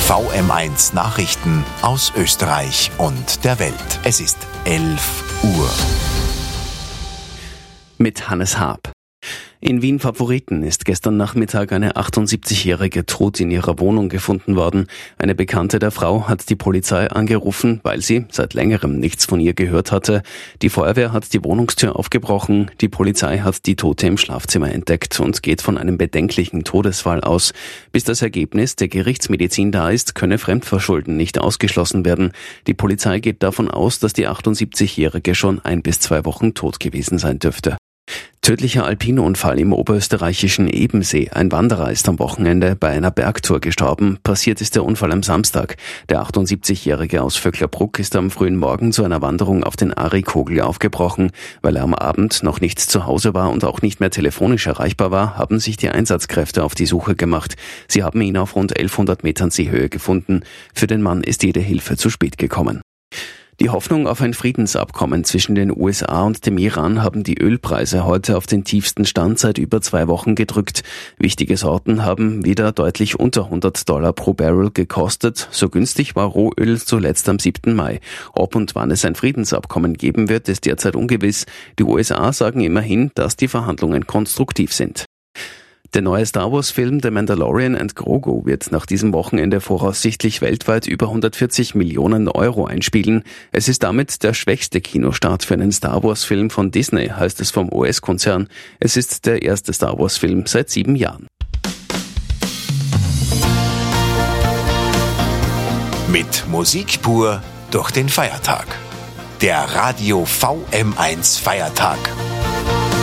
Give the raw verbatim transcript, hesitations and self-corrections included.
V M eins Nachrichten aus Österreich und der Welt. Es ist elf Uhr. Mit Hannes Haab. In Wien-Favoriten ist gestern Nachmittag eine achtundsiebzigjährige tot in ihrer Wohnung gefunden worden. Eine Bekannte der Frau hat die Polizei angerufen, weil sie seit längerem nichts von ihr gehört hatte. Die Feuerwehr hat die Wohnungstür aufgebrochen. Die Polizei hat die Tote im Schlafzimmer entdeckt und geht von einem bedenklichen Todesfall aus. Bis das Ergebnis der Gerichtsmedizin da ist, könne Fremdverschulden nicht ausgeschlossen werden. Die Polizei geht davon aus, dass die achtundsiebzigjährige schon ein bis zwei Wochen tot gewesen sein dürfte. Tödlicher Alpinunfall im oberösterreichischen Ebensee. Ein Wanderer ist am Wochenende bei einer Bergtour gestorben. Passiert ist der Unfall am Samstag. Der achtundsiebzigjährige aus Vöcklerbruck ist am frühen Morgen zu einer Wanderung auf den Aarikogel aufgebrochen. Weil er am Abend noch nicht zu Hause war und auch nicht mehr telefonisch erreichbar war, haben sich die Einsatzkräfte auf die Suche gemacht. Sie haben ihn auf rund elfhundert Metern Seehöhe gefunden. Für den Mann ist jede Hilfe zu spät gekommen. Die Hoffnung auf ein Friedensabkommen zwischen den U S A und dem Iran haben die Ölpreise heute auf den tiefsten Stand seit über zwei Wochen gedrückt. Wichtige Sorten haben wieder deutlich unter hundert Dollar pro Barrel gekostet. So günstig war Rohöl zuletzt am siebten Mai. Ob und wann es ein Friedensabkommen geben wird, ist derzeit ungewiss. Die U S A sagen immerhin, dass die Verhandlungen konstruktiv sind. Der neue Star Wars-Film The Mandalorian and Grogu wird nach diesem Wochenende voraussichtlich weltweit über hundertvierzig Millionen Euro einspielen. Es ist damit der schwächste Kinostart für einen Star Wars-Film von Disney, heißt es vom U S-Konzern. Es ist der erste Star Wars-Film seit sieben Jahren. Mit Musik pur durch den Feiertag. Der Radio V M eins Feiertag.